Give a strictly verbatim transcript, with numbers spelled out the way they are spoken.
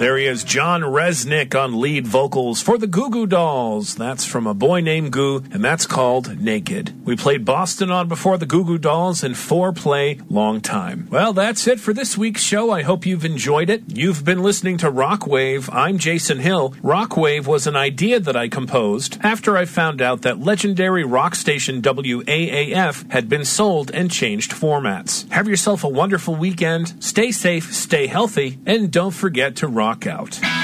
There he is, John Resnick on lead vocals for the Goo Goo Dolls. That's from A Boy Named Goo, and that's called Naked. We played Boston on before the Goo Goo Dolls and Foreplay Long Time. Well, that's it for this week's show. I hope you've enjoyed it. You've been listening to Rockwave. I'm Jason Hill. Rockwave was an idea that I composed after I found out that legendary rock station W A A F had been sold and changed formats. Have yourself a wonderful weekend. Stay safe, stay healthy, and don't forget to rock out.